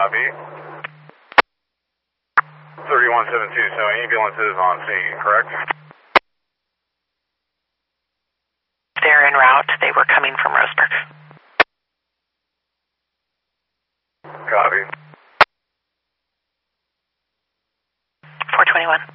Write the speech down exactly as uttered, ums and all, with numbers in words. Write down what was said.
Copy. thirty-one seventy-two, so ambulance is on scene, correct? They're en route. They were coming from Roseburg. Copy. four twenty-one.